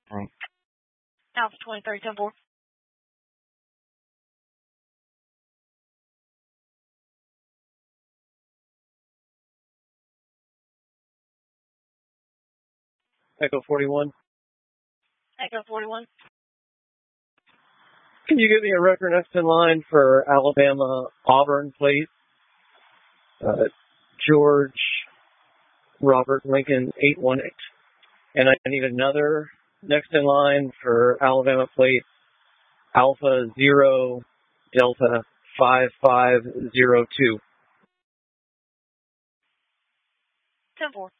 Thanks. Alpha 23, 10-4. Echo 41. Echo 41. Can you give me a record next in line for Alabama Auburn, please? George Robert Lincoln 818. And I need another next in line for Alabama plate Alpha 0 Delta 5502. 10-4.